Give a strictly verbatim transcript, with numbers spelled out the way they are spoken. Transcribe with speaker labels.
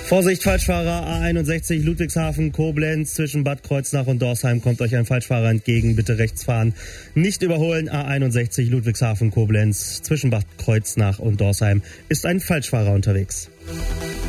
Speaker 1: Vorsicht, Falschfahrer, A einundsechzig Ludwigshafen, Koblenz, zwischen Bad Kreuznach und Dorsheim kommt euch ein Falschfahrer entgegen, bitte rechts fahren. Nicht überholen, A einundsechzig Ludwigshafen, Koblenz, zwischen Bad Kreuznach und Dorsheim ist ein Falschfahrer unterwegs.